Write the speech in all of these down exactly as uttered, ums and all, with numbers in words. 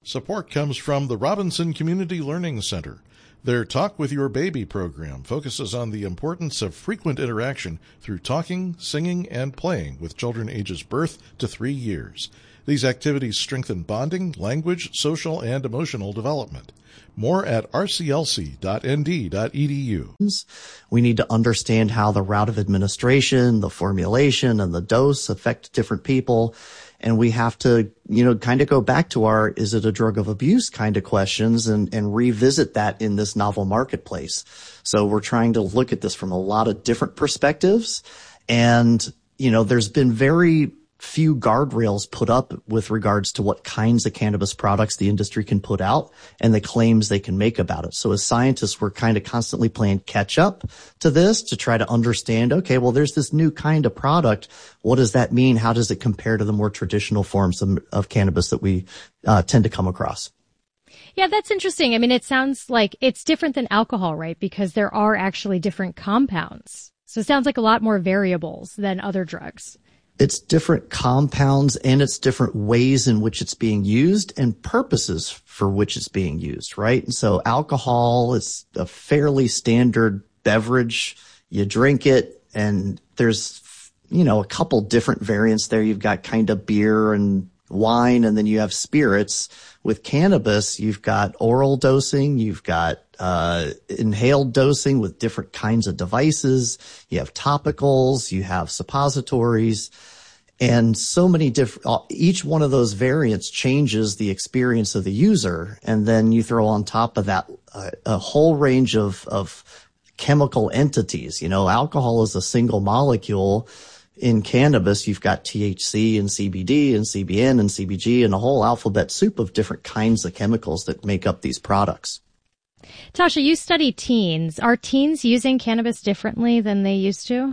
Support comes from the Robinson Community Learning Center. Their Talk with Your Baby program focuses on the importance of frequent interaction through talking, singing, and playing with children ages birth to three years. These activities strengthen bonding, language, social, and emotional development. More at r c l c dot n d dot e d u. We need to understand how the route of administration, the formulation, and the dose affect different people. And we have to, you know, kind of go back to our, is it a drug of abuse kind of questions and, and revisit that in this novel marketplace. So we're trying to look at this from a lot of different perspectives. And, you know, there's been very few guardrails put up with regards to what kinds of cannabis products the industry can put out and the claims they can make about it. So as scientists, we're kind of constantly playing catch up to this to try to understand, okay, well, there's this new kind of product. What does that mean? How does it compare to the more traditional forms of, of cannabis that we uh, tend to come across? Yeah, that's interesting. I mean, it sounds like it's different than alcohol, right? Because there are actually different compounds. So it sounds like a lot more variables than other drugs. It's different compounds and it's different ways in which it's being used and purposes for which it's being used, right? And so alcohol is a fairly standard beverage. You drink it and there's, you know, a couple different variants there. You've got kind of beer and wine, and then you have spirits. With cannabis, you've got oral dosing, you've got uh inhaled dosing with different kinds of devices, you have topicals, you have suppositories, and so many different, each one of those variants changes the experience of the user. And then you throw on top of that uh, a whole range of of chemical entities. You know, alcohol is a single molecule. In cannabis, you've got T H C and C B D and C B N and C B G and a whole alphabet soup of different kinds of chemicals that make up these products. Tasha, you study teens. Are teens using cannabis differently than they used to?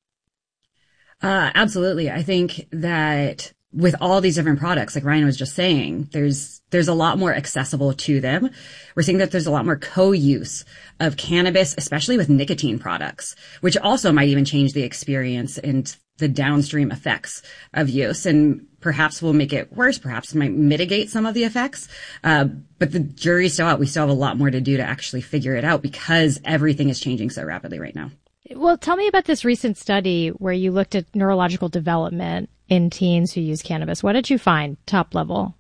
Uh, absolutely. I think that with all these different products, like Ryan was just saying, there's there's a lot more accessible to them. We're seeing that there's a lot more co-use of cannabis, especially with nicotine products, which also might even change the experience and the downstream effects of use, and perhaps will make it worse, perhaps might mitigate some of the effects. Uh, but the jury's still out. We still have a lot more to do to actually figure it out because everything is changing so rapidly right now. Well, tell me about this recent study where you looked at neurological development in teens who use cannabis. What did you find, top level?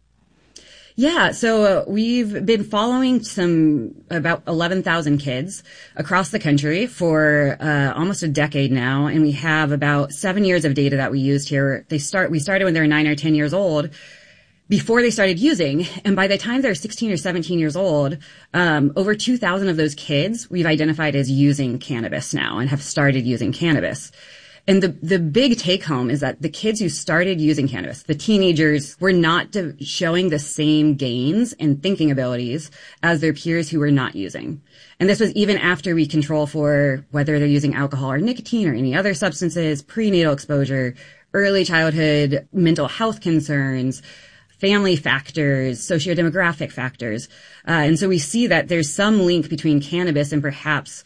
Yeah, so uh, we've been following some about eleven thousand kids across the country for uh, almost a decade now, and we have about seven years of data that we used here. They start we started when they were nine or ten years old, before they started using, and by the time they're sixteen or seventeen years old, um, over two thousand of those kids we've identified as using cannabis now and have started using cannabis. And the, the big take home is that the kids who started using cannabis, the teenagers, were not de- showing the same gains in thinking abilities as their peers who were not using. And this was even after we control for whether they're using alcohol or nicotine or any other substances, prenatal exposure, early childhood mental health concerns, family factors, sociodemographic factors. Uh, and so we see that there's some link between cannabis and perhaps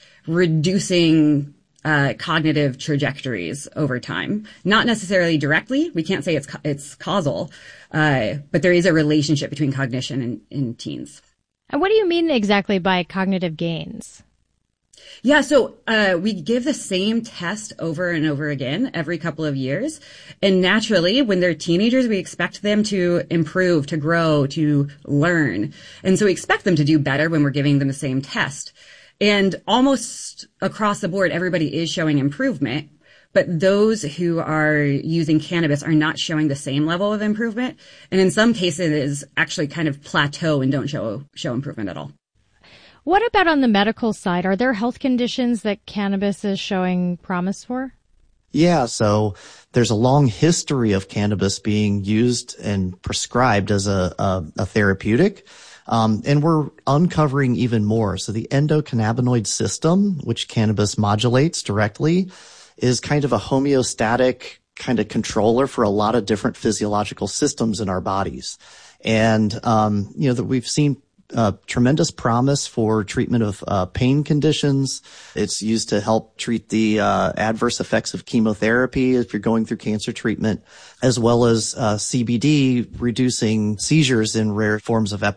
reducing Uh, cognitive trajectories over time. Not necessarily directly. We can't say it's it's causal, uh, but there is a relationship between cognition and in teens. And what do you mean exactly by cognitive gains? Yeah, so uh, we give the same test over and over again every couple of years. And naturally, when they're teenagers, we expect them to improve, to grow, to learn. And so we expect them to do better when we're giving them the same test. And almost across the board, everybody is showing improvement, but those who are using cannabis are not showing the same level of improvement. And in some cases, actually kind of plateau and don't show show improvement at all. What about on the medical side? Are there health conditions that cannabis is showing promise for? Yeah, so there's a long history of cannabis being used and prescribed as a, a, a therapeutic. Um, and we're uncovering even more. So the endocannabinoid system, which cannabis modulates directly, is kind of a homeostatic kind of controller for a lot of different physiological systems in our bodies. And, um, you know, that we've seen uh, tremendous promise for treatment of uh, pain conditions. It's used to help treat the uh, adverse effects of chemotherapy if you're going through cancer treatment, as well as uh, C B D, reducing seizures in rare forms of epilepsy.